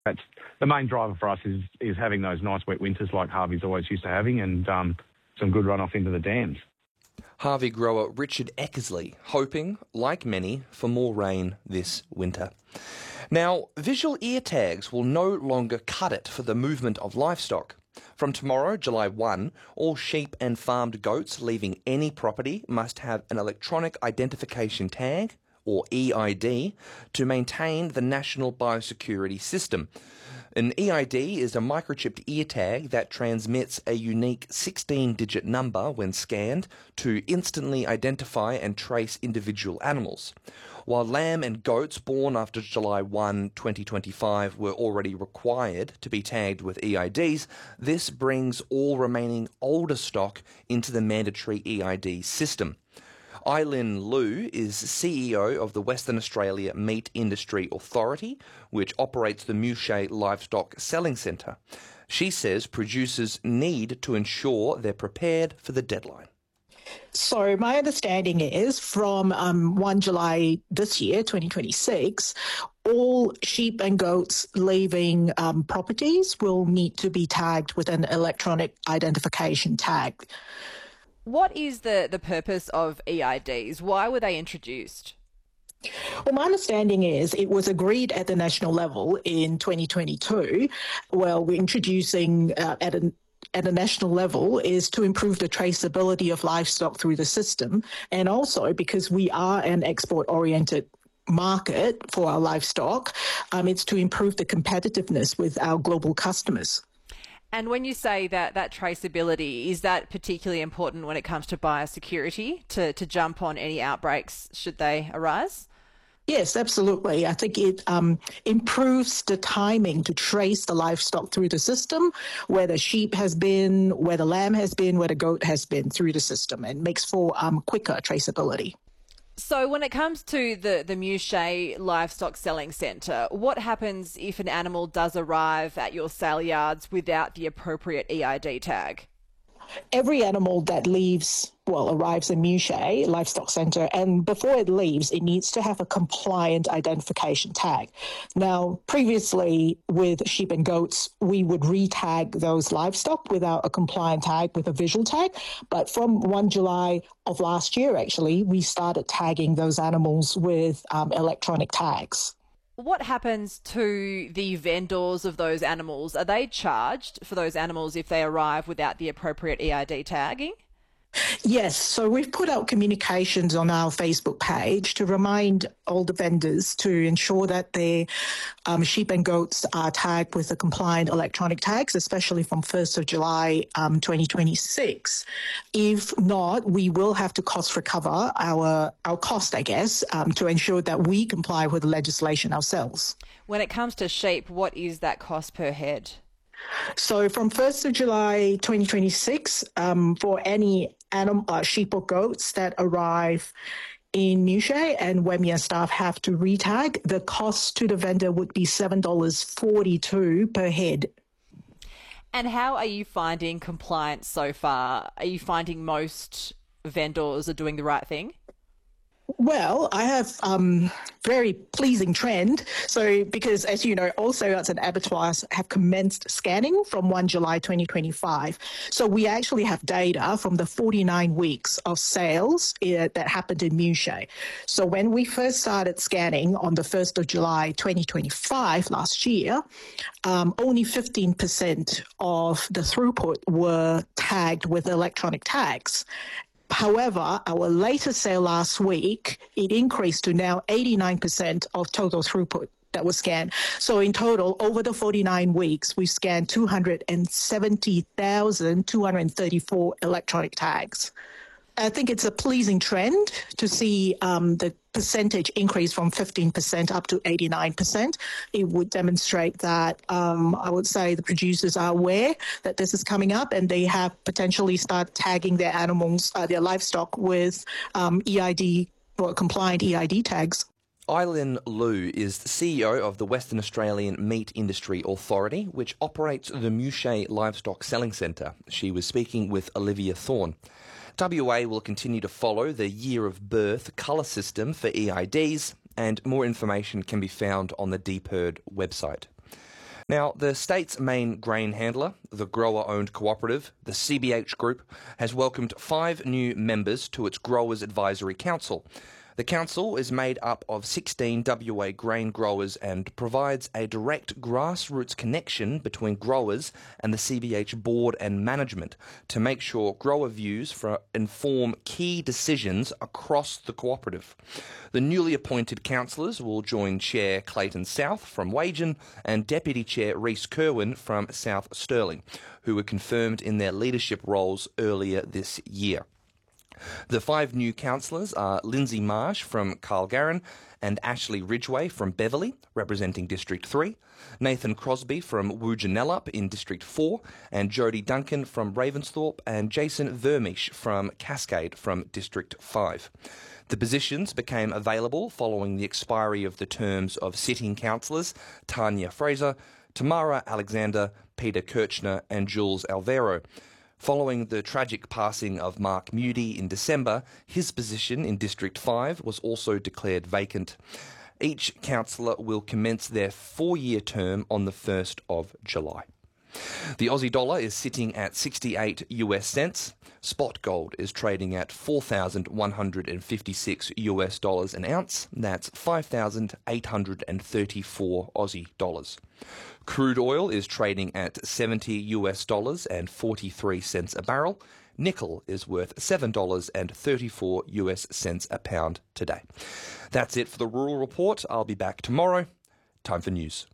That's the main driver for us is having those nice wet winters like Harvey's always used to having, and some good runoff into the dams. Harvey grower Richard Eckersley hoping, like many, for more rain this winter. Now, visual ear tags will no longer cut it for the movement of livestock. From tomorrow, July 1, all sheep and farmed goats leaving any property must have an electronic identification tag, or EID, to maintain the National Biosecurity System. An EID is a microchipped ear tag that transmits a unique 16-digit number when scanned to instantly identify and trace individual animals. While lamb and goats born after July 1, 2025 were already required to be tagged with EIDs, this brings all remaining older stock into the mandatory EID system. Eileen Liu is CEO of the Western Australia Meat Industry Authority, which operates the Muchea Livestock Selling Centre. She says producers need to ensure they're prepared for the deadline. So my understanding is from 1 July this year, 2026, all sheep and goats leaving properties will need to be tagged with an electronic identification tag. What is the purpose of EIDs? Why were they introduced? Well, my understanding is it was agreed at the national level in 2022. Well, we're introducing at a national level is to improve the traceability of livestock through the system, and also because we are an export-oriented market for our livestock, it's to improve the competitiveness with our global customers. And when you say that traceability, is that particularly important when it comes to biosecurity, to jump on any outbreaks should they arise? Yes, absolutely. I think it improves the timing to trace the livestock through the system, where the sheep has been, where the lamb has been, where the goat has been through the system, and makes for quicker traceability. So when it comes to the Muchea Livestock Selling Centre, what happens if an animal does arrive at your sale yards without the appropriate EID tag? Every animal that arrives in Muchea Livestock Centre, and before it leaves, it needs to have a compliant identification tag. Now, previously with sheep and goats, we would re-tag those livestock without a compliant tag, with a visual tag. But from 1 July of last year, actually, we started tagging those animals with electronic tags. What happens to the vendors of those animals? Are they charged for those animals if they arrive without the appropriate EID tagging? Yes, so we've put out communications on our Facebook page to remind all the vendors to ensure that their sheep and goats are tagged with the compliant electronic tags, especially from 1st of July 2026. If not, we will have to cost recover our cost, I guess, to ensure that we comply with the legislation ourselves. When it comes to sheep, what is that cost per head? So from 1st of July 2026, for any sheep or goats that arrive in Muchea and Wemia staff have to retag, the cost to the vendor would be $7.42 per head. And how are you finding compliance so far? Are you finding most vendors are doing the right thing? Well, I have very pleasing trend. So because, as you know, all sales and abattoirs have commenced scanning from 1 July 2025. So we actually have data from the 49 weeks of sales that happened in Muchea. So when we first started scanning on the 1st of July 2025 last year, only 15% of the throughput were tagged with electronic tags. However, our latest sale last week, it increased to now 89% of total throughput that was scanned. So in total, over the 49 weeks, we scanned 270,234 electronic tags. I think it's a pleasing trend to see the percentage increase from 15% up to 89%. It would demonstrate that I would say the producers are aware that this is coming up, and they have potentially started tagging their animals, their livestock with EID or compliant EID tags. Eileen Liu is the CEO of the Western Australian Meat Industry Authority, which operates the Muchea Livestock Selling Centre. She was speaking with Olivia Thorne. WA will continue to follow the year of birth colour system for EIDs, and more information can be found on the DPIRD website. Now, the state's main grain handler, the grower-owned cooperative, the CBH Group, has welcomed 5 new members to its Growers Advisory Council. The council is made up of 16 WA grain growers and provides a direct grassroots connection between growers and the CBH board and management to make sure grower views inform key decisions across the cooperative. The newly appointed councillors will join Chair Clayton South from Wagen and Deputy Chair Rhys Kerwin from South Stirling, who were confirmed in their leadership roles earlier this year. The 5 new councillors are Lindsay Marsh from Carlgarran and Ashley Ridgway from Beverley, representing District 3, Nathan Crosby from Woojinellup in District 4, and Jodie Duncan from Ravensthorpe, and Jason Vermish from Cascade from District 5. The positions became available following the expiry of the terms of sitting councillors Tanya Fraser, Tamara Alexander, Peter Kirchner and Jules Alvaro. Following the tragic passing of Mark Moody in December, his position in District 5 was also declared vacant. Each councillor will commence their 4-year term on the 1st of July. The Aussie dollar is sitting at 68 US cents. Spot gold is trading at $4,156 US dollars an ounce. That's 5,834 Aussie dollars. Crude oil is trading at 70 US dollars and 43 cents a barrel. Nickel is worth $7.34 US cents a pound today. That's it for the Rural Report. I'll be back tomorrow. Time for news.